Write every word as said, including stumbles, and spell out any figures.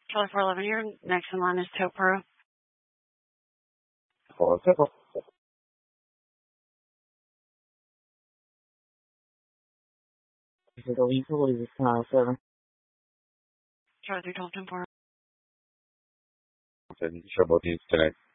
Charlie four eleven, your next in line is Tote Pro. Hello, Temple. This is the lead police, this is nine oh seven. Charlie three twelve ten four. Okay, you sure both needs tonight.